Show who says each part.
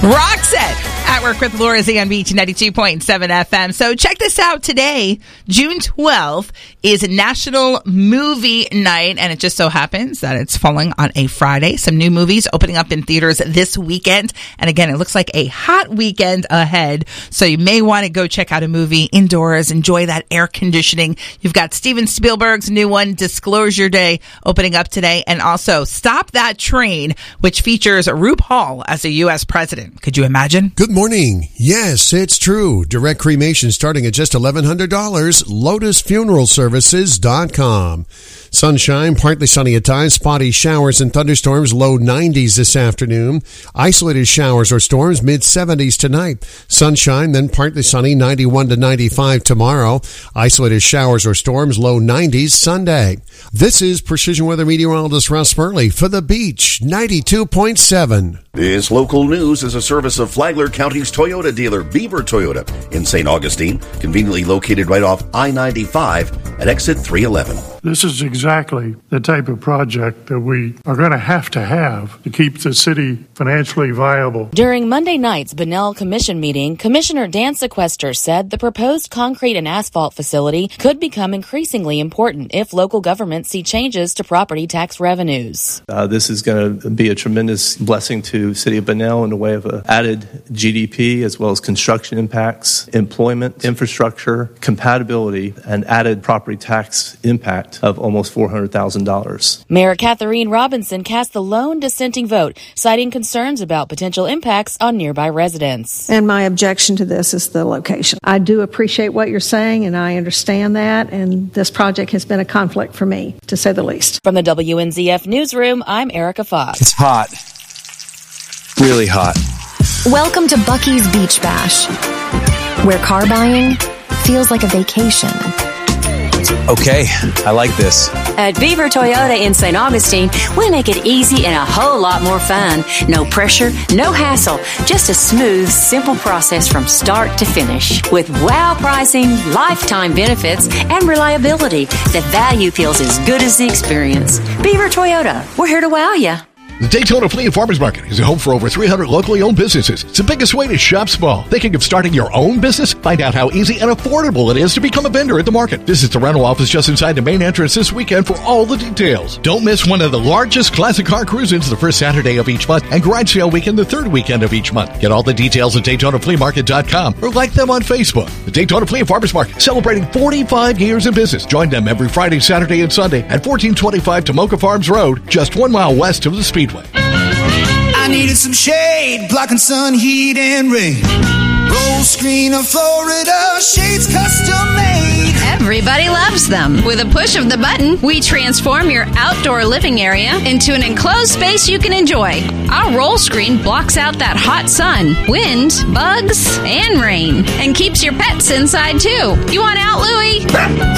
Speaker 1: Roxette at work with Laura Z on Beach 92.7 FM. So check this out today. June 12th is National Movie Night, and it just so happens that it's falling on a Friday. Some new movies opening up in theaters this weekend. And again, it looks like a hot weekend ahead. So you may want to go check out a movie indoors, enjoy that air conditioning. You've got Steven Spielberg's new one, Disclosure Day, opening up today. And also Stop That Train, which features RuPaul as a U.S. president. Could you imagine?
Speaker 2: Good morning. Yes, it's true. Direct cremation starting at just $1,100. LotusFuneralServices.com. Sunshine, partly sunny at times, spotty showers and thunderstorms, low 90s this afternoon. Isolated showers or storms, mid 70s tonight. Sunshine, then partly sunny, 91 to 95 tomorrow. Isolated showers or storms, low 90s Sunday. This is Precision Weather Meteorologist Russ Burley for The Beach, 92.7.
Speaker 3: This local news is a service of Flagler County's Toyota dealer, Beaver Toyota, in St. Augustine, conveniently located right off I-95 at exit 311.
Speaker 4: This is exactly the type of project that we are going to have to keep the city financially viable.
Speaker 5: During Monday night's Bunnell Commission meeting, Commissioner Dan Sequester said the proposed concrete and asphalt facility could become increasingly important if local governments see changes to property tax revenues.
Speaker 6: This is going to be a tremendous blessing to the city of Bunnell in the way of added GDP as well as construction impacts, employment, infrastructure, compatibility, and added property tax impact of almost $400,000.
Speaker 5: Mayor Catherine Robinson cast the lone dissenting vote, citing concerns about potential impacts on nearby residents.
Speaker 7: And my objection to this is the location. I do appreciate what you're saying, and I understand that, and this project has been a conflict for me, to say the least.
Speaker 5: From the WNZF Newsroom, I'm Erica Fox.
Speaker 8: It's hot. Really hot.
Speaker 9: Welcome to Buc-ee's Beach Bash, where car buying feels like a vacation.
Speaker 8: Okay, I like this.
Speaker 10: At Beaver Toyota in St. Augustine, we make it easy and a whole lot more fun. No pressure, no hassle, just a smooth, simple process from start to finish. With wow pricing, lifetime benefits, and reliability, the value feels as good as the experience. Beaver Toyota, we're here to wow you.
Speaker 11: The Daytona Flea and Farmers Market is a home for over 300 locally owned businesses. It's the biggest way to shop small. Thinking of starting your own business? Find out how easy and affordable it is to become a vendor at the market. Visit the rental office just inside the main entrance this weekend for all the details. Don't miss one of the largest classic car cruise-ins the first Saturday of each month and garage sale weekend the third weekend of each month. Get all the details at DaytonaFleaMarket.com or like them on Facebook. The Daytona Flea and Farmers Market, celebrating 45 years in business. Join them every Friday, Saturday, and Sunday at 1425 Tomoka Farms Road, just 1 mile west of the Speedway.
Speaker 12: I needed some shade, blocking sun, heat, and rain. Roll screen of Florida, shades custom made.
Speaker 13: Everybody loves them. With a push of the button, we transform your outdoor living area into an enclosed space you can enjoy. Our roll screen blocks out that hot sun, wind, bugs, and rain, and keeps your pets inside too. You want out, Louie?